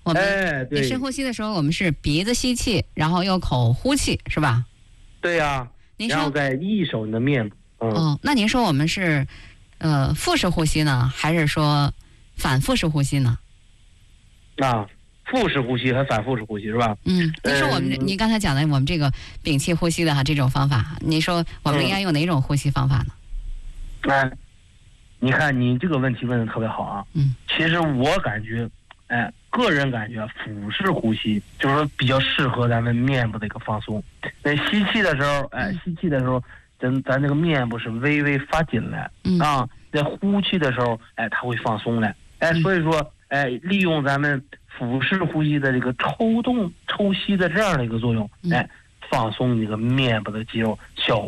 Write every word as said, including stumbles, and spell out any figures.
我们哎，对， 深呼吸的时候，我们是鼻子吸气，然后用口呼气，是吧？ 对呀、啊。 您说， 然后再一手你的面部。嗯。 哦，那您说我们是，呃，腹式呼吸呢，还是说反复式呼吸呢？ 啊，腹式呼吸和反腹式呼吸是吧？ 嗯，您说我们，您刚才讲的我们这个屏气呼吸的哈这种方法，您说我们应该用哪种呼吸方法呢？ 哎、嗯，你看你这个问题问的特别好啊。 嗯， 其实我感觉，哎，个人感觉腹式呼吸就是说比较适合咱们面部的一个放松。在吸气的时候，哎，吸气的时候，咱咱这个面部是微微发紧来， 嗯啊，在呼气的时候，哎，它会放松来，哎，所以说，哎，利用咱们腹式呼吸的这个抽动、抽吸的这样的一个作用，哎，放松你这个面部的肌肉，效果